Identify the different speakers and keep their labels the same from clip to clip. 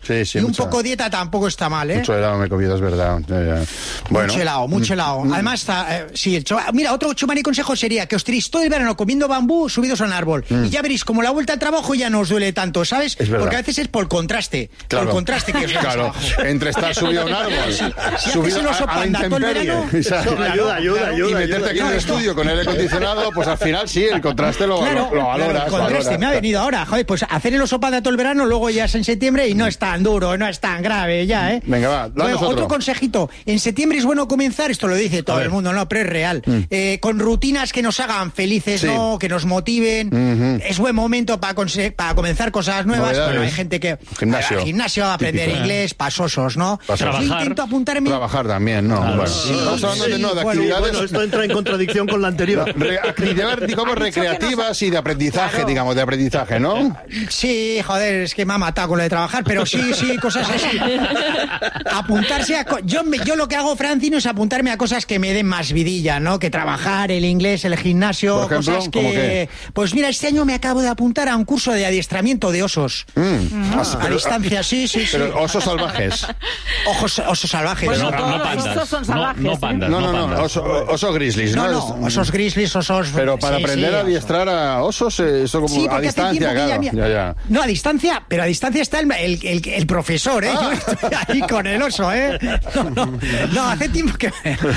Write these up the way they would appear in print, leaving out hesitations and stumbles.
Speaker 1: Sí, sí,
Speaker 2: y un poco dieta tampoco está mal, ¿eh?
Speaker 1: Mucho helado me he comido, es verdad. Bueno.
Speaker 2: Mucho helado. Además, mira, otro chumari consejo sería que os tiréis todo el verano comiendo bambú subidos a un árbol. Y ya veréis, como la vuelta al trabajo ya no os duele tanto, ¿sabes? Porque a veces es por contraste.
Speaker 1: Claro.
Speaker 2: Por contraste que os
Speaker 1: Claro, entre estar subido a un árbol,
Speaker 2: subido a la intemperie,
Speaker 1: ayuda. Y meterte aquí en el estudio con aire acondicionado, pues al final sí, el contraste lo valoras.
Speaker 2: El contraste me ha venido ahora, joder, pues hacer el oso panda todo el verano, luego ya es en septiembre y no es tan duro, no es tan grave ya, ¿eh?
Speaker 1: Venga, va, danos
Speaker 2: otro consejito. En septiembre es bueno comenzar, esto lo dice todo el mundo, ¿no? Pero es real. Con rutinas que nos hagan felices, ¿no? Que nos motiven. Es buen momento para comenzar cosas nuevas. Bueno, hay gente que gimnasio, aprender inglés, pasosos, ¿no?
Speaker 3: Trabajar.
Speaker 2: Yo intento apuntarme.
Speaker 1: Trabajar también, ¿no?
Speaker 3: Claro.
Speaker 1: Bueno, estamos hablando de actividades.
Speaker 4: Bueno, esto entra en contradicción con la anterior.
Speaker 1: Actividades, digamos, recreativas y de aprendizaje, digamos, de aprendizaje, ¿no?
Speaker 2: Sí, joder, es que me ha matado con lo de trabajar, pero sí, cosas así. Apuntarse a... Yo lo que hago, Francino, es apuntarme a cosas que me den más vidilla, ¿no? Que trabajar, el inglés, el gimnasio,
Speaker 1: por ejemplo,
Speaker 2: cosas que...
Speaker 1: ¿cómo qué?
Speaker 2: Pues mira, este año me acabo de apuntar a un curso de adiestramiento de osos. A distancia, sí.
Speaker 1: Pero osos salvajes.
Speaker 2: Osos salvajes.
Speaker 3: Pero
Speaker 5: Bueno,
Speaker 3: no pandas.
Speaker 5: estos son salvajes,
Speaker 3: No pandas.
Speaker 1: No, osos grizzlies, ¿no?
Speaker 2: Osos grizzlies, osos...
Speaker 1: Pero para aprender a adiestrar a osos, eso como a distancia, claro. Ya.
Speaker 2: No, a distancia, pero a distancia está el profesor, ¿eh? Yo estoy ahí con el oso, ¿eh? No, hace tiempo que...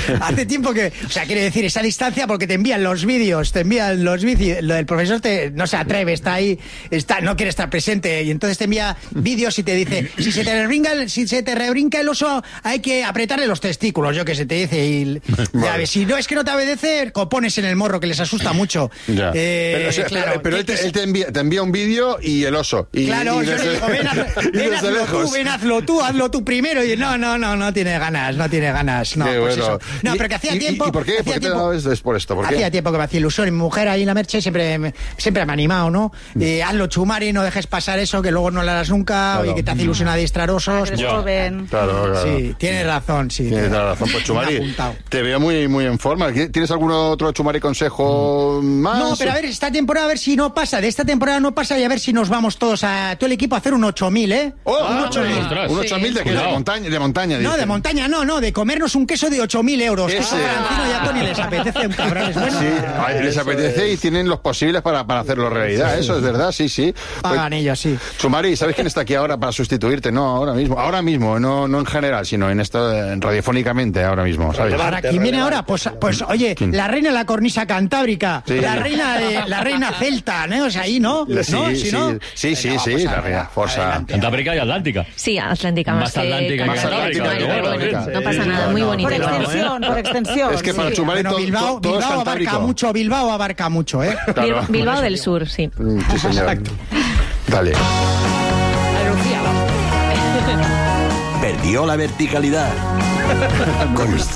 Speaker 2: O sea, quiere decir, esa distancia porque te envían los vídeos, el profesor no se atreve, está ahí, no quiere estar presente, y entonces te envía vídeos y te dice, si se te rebrinca el oso, hay que apretarle los testículos, yo que sé, te dice, y ya ves, si no es que no te obedece, pones en el morro, que les asusta mucho.
Speaker 1: Ya. Pero él te envía un vídeo y el oso.
Speaker 2: Claro, yo le digo, ven, hazlo tú primero, y no tiene ganas, no.
Speaker 1: Qué
Speaker 2: Pues
Speaker 1: eso.
Speaker 2: No, pero que hacía tiempo...
Speaker 1: ¿Y por qué? ¿Por qué te es por esto? ¿Por qué?
Speaker 2: Hacía tiempo que me hacía ilusión, y mi mujer ahí en la Merche siempre me ha animado, ¿no? Hazlo, Chumari, no dejes pasar eso, que luego no lo harás nunca, y que te hace ilusión adiestrar osos.
Speaker 5: Eres joven.
Speaker 1: Claro.
Speaker 2: Sí, tienes razón, sí.
Speaker 1: Tienes razón, pues Chumari, te veo muy en forma. ¿Tienes algún otro Chumari consejo más?
Speaker 2: No, pero a ver, esta temporada, a ver si no pasa, de esta temporada no pasa, y a ver si nos vamos todos todo el equipo a hacer un 8000, ¿eh?
Speaker 1: Un 8000. ¿Un 8000 de qué? ¿De montaña?
Speaker 2: No, de montaña no, de comernos un queso de 8.000 euros. Que eso a Francino y a Tony les apetece un cabrón. Bueno.
Speaker 1: Sí, les apetece y tienen los posibles para hacerlo realidad, eso es verdad, sí.
Speaker 2: Pagan ellos, sí.
Speaker 1: Chumari, ¿sabes quién está aquí ahora para sustituirte? No, ahora mismo, no en general, sino en esto radiofónicamente ahora mismo, ¿sabes?
Speaker 2: ¿Para quién viene ahora? Pues oye,
Speaker 1: ¿quién?
Speaker 2: La reina de la cornisa cantábrica,
Speaker 1: sí.
Speaker 2: la reina celta, ¿no? O sea, ahí, ¿no?
Speaker 1: Sí, la reina Forza.
Speaker 3: Cantábrica y Atlántica.
Speaker 5: Sí, Atlántica
Speaker 3: Más Atlántica que
Speaker 1: Cantábrica.
Speaker 5: No pasa nada, muy bonito.
Speaker 6: Por extensión.
Speaker 1: Es que para Chumari todo es cantábrico.
Speaker 2: Bilbao abarca mucho, ¿eh?
Speaker 1: Claro.
Speaker 5: Bilbao del Sur, sí.
Speaker 1: Sí, señor.
Speaker 2: Exacto.
Speaker 1: Dale.
Speaker 7: Perdió la verticalidad.